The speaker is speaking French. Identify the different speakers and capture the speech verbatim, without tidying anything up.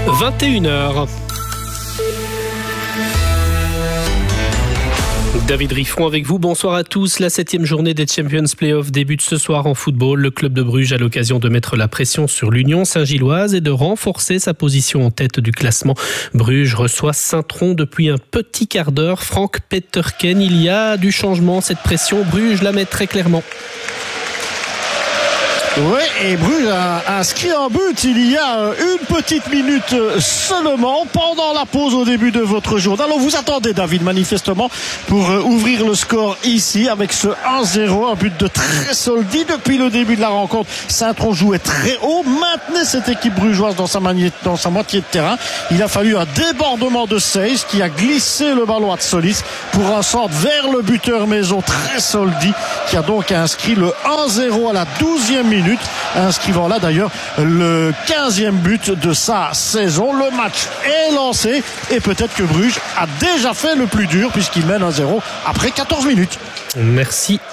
Speaker 1: vingt et une heures. David Riffron avec vous, bonsoir à tous. La septième journée des Champions Playoffs débute ce soir en football. Le club de Bruges a l'occasion de mettre la pression sur l'Union Saint-Gilloise et de renforcer sa position en tête du classement. Bruges reçoit Saint-Tron depuis un petit quart d'heure. Frank Peterken, il y a du changement, cette pression, Bruges la met très clairement.
Speaker 2: Oui, et Bruges a inscrit un but il y a une petite minute seulement pendant la pause au début de votre journal. On vous attendait, David, manifestement, pour ouvrir le score ici avec ce un zéro, un but de très solide. Depuis le début de la rencontre, Saint-Tron jouait très haut, maintenait cette équipe brugeoise dans sa, mani- dans sa moitié de terrain. Il a fallu un débordement de Seyss qui a glissé le ballon à Tsolis pour un centre vers le buteur maison très solide, qui a donc inscrit le un zéro à la douzième minute. Inscrivant là d'ailleurs le quinzième but de sa saison. Le match est lancé et peut-être que Bruges a déjà fait le plus dur puisqu'il mène un zéro après quatorze minutes.
Speaker 1: Merci